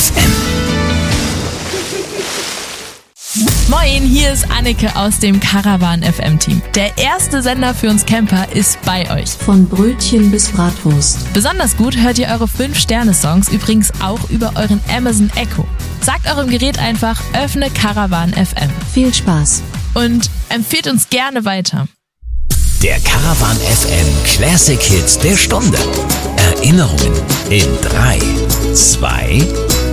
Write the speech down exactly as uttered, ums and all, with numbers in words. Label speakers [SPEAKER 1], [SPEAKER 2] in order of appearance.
[SPEAKER 1] F M.
[SPEAKER 2] Moin, hier ist Anneke aus dem Caravan F M Team. Der erste Sender für uns Camper ist bei euch.
[SPEAKER 3] Von Brötchen bis Bratwurst.
[SPEAKER 2] Besonders gut hört ihr eure fünf Sterne Songs übrigens auch über euren Amazon Echo. Sagt eurem Gerät einfach, öffne Caravan F M.
[SPEAKER 3] Viel Spaß.
[SPEAKER 2] Und empfehlt uns gerne weiter.
[SPEAKER 1] Der Caravan F M Classic Hits der Stunde. Erinnerungen in drei, zwei,